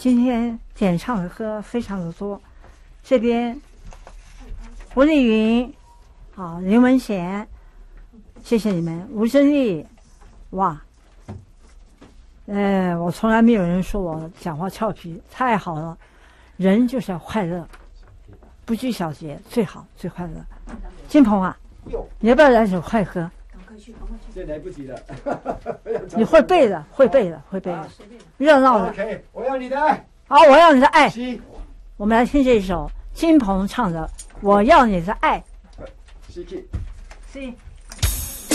今天点唱的歌非常的多，这边胡丽云，好，林文贤，谢谢你们，吴珍丽，哇，我从来没有人说我讲话俏皮，太好了，人就是要快乐，不拘小节最好最快乐。金鹏啊，你要不要来首快歌？ 这来不及了， 你会背的，会背的，会背的，热闹的。 OK， 我要你的爱。 好，我要你的爱。 我们来听这一首金鹏唱的《我要你的爱》。 C。